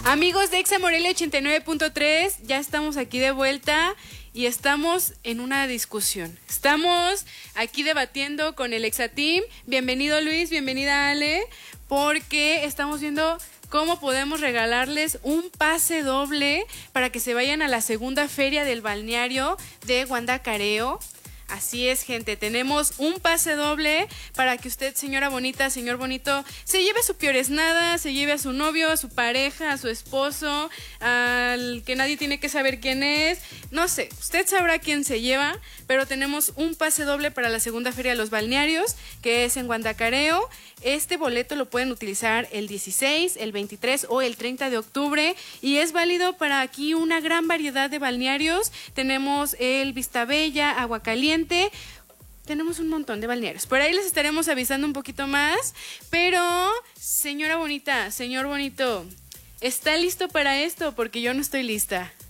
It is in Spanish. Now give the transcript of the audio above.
Amigos de Exa Morelia 89.3, ya estamos aquí de vuelta y estamos en una discusión. Estamos aquí debatiendo con el Exa Team. Bienvenido Luis, bienvenida Ale, porque estamos viendo cómo podemos regalarles un pase doble para que se vayan a la segunda feria del balneario de Guandacareo. Así es, gente, tenemos un pase doble para que usted, señora bonita, señor bonito, se lleve a su pioresnada, se lleve a su novio, a su pareja, a su esposo, al que nadie tiene que saber quién es. No sé, usted sabrá quién se lleva, pero tenemos un pase doble para la segunda feria de los balnearios, que es en Guandacareo. Este boleto lo pueden utilizar el 16, el 23 o el 30 de octubre y es válido para aquí una gran variedad de balnearios. Tenemos el Vistabella, Agua Caliente, tenemos un montón de balnearios. Por ahí les estaremos avisando un poquito más, pero señora bonita, señor bonito, ¿está listo para esto? Porque yo no estoy lista.